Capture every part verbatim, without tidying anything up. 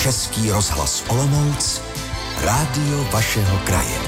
Český rozhlas Olomouc, rádio vašeho kraje.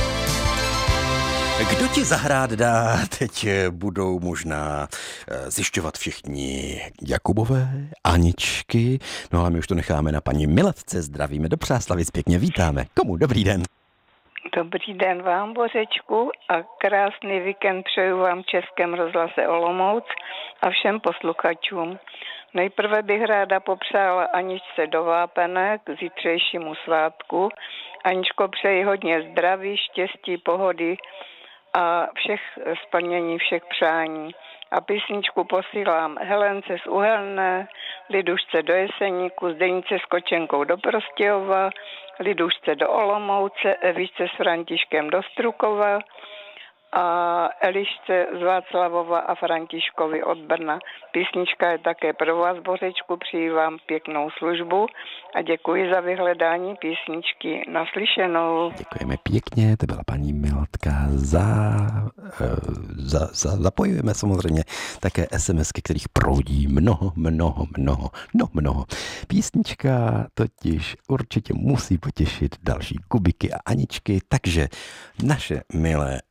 Kdo ti zahrát dá, teď budou možná zjišťovat všichni Jakubové, Aničky, no ale my už to necháme na paní Miletce. Zdravíme do Přáslavic, pěkně vítáme. Komu? Dobrý den. Dobrý den vám, Bořečku, a krásný víkend přeju vám v Českém rozhlase Olomouc a všem posluchačům. Nejprve bych ráda popřála Aničce do Vápene k zítřejšímu svátku. Aničko, přeji hodně zdraví, štěstí, pohody a všech splnění všech přání. A písničku posílám Helence z Uhelné, Lidušce do Jeseníku, Zdenice s Kočenkou do Prostějova, Lidušce do Olomouce, Evičce s Františkem do Strukova a Elišce z Václavova a Františkovi od Brna. Písnička je také pro vás, Bořečku, přeji vám pěknou službu a děkuji za vyhledání písničky. Naslyšenou. Děkujeme pěkně, to byla paní Miletka. Za, za, za, zapojujeme samozřejmě také SMSky, kterých proudí mnoho, mnoho, mnoho, no mnoho. Písnička totiž určitě musí potěšit další Kubiky a Aničky, takže naše milé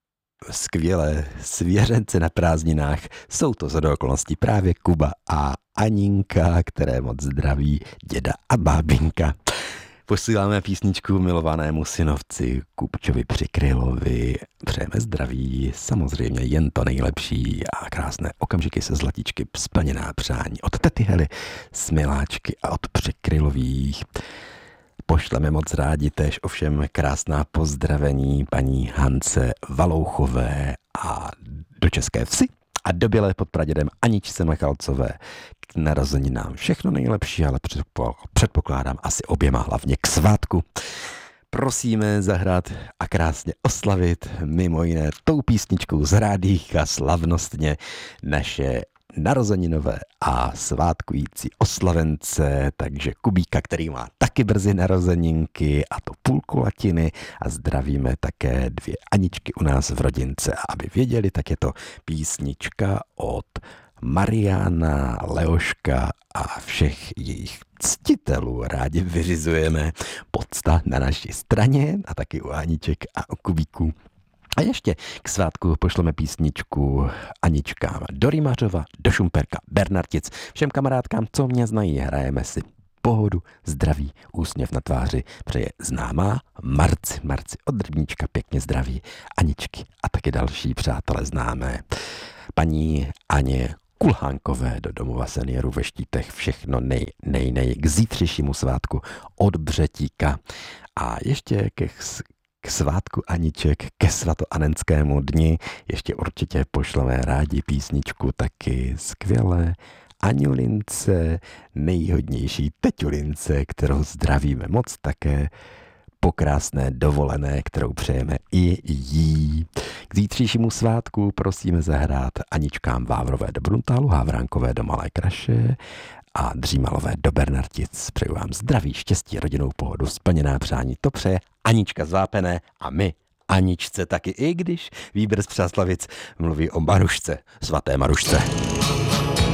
skvělé svěřence na prázdninách jsou to shodou okolností právě Kuba a Aninka, které moc zdraví děda a bábinka. Posíláme písničku milovanému synovci Kupčovi Přikrylovi. Přejeme zdraví, samozřejmě jen to nejlepší a krásné okamžiky se zlatičky, splněná přání od tety Hely z Miláčky a od Přikrylových. Pošleme moc rádi též ovšem krásná pozdravení paní Hance Valouchové a do České Vsi a do Bělé pod Pradědem Aničce Michalcové k narozeninám všechno nejlepší, ale předpokládám asi oběma hlavně k svátku. Prosíme zahrát a krásně oslavit mimo jiné tou písničkou z rádíka slavnostně naše narozeninové a svátkující oslavence, takže Kubíka, který má taky brzy narozeninky a to půlku latiny a zdravíme také dvě Aničky u nás v rodince a aby věděli, tak je to písnička od Mariana, Leoška a všech jejich ctitelů. Rádi vyřizujeme podsta na naší straně a taky u Aniček a u Kubíků. A ještě k svátku pošleme písničku Aničkám do Rymařova, do Šumperka, Bernartic, všem kamarádkám, co mě znají, hrajeme si pohodu, zdraví, úsměv na tváři, přeje známá Marci, Marci od Rybníčka, pěkně zdraví, Aničky a taky další přátelé známé. Paní Aně Kulhánkové do domova seniorů ve Štítech, všechno nej, nej, nej k zítřejšímu svátku od Břetíka. A ještě ke K svátku Aniček, ke svatoanenskému dni ještě určitě pošleme rádi písničku taky skvělé Aňulince, nejhodnější teťulince, kterou zdravíme moc také po krásné dovolené, kterou přejeme i jí. K zítřejšímu svátku prosíme zahrát Aničkám Vávrové do Bruntálu, Havránkové do Malé Kraše a Dřímalové do Bernartic. Přeju vám zdraví, štěstí, rodinnou pohodu, splněná přání. To přeje Anička z Vápené a my Aničce taky, i když výběr z Přáslavic mluví o Marušce, svaté Marušce.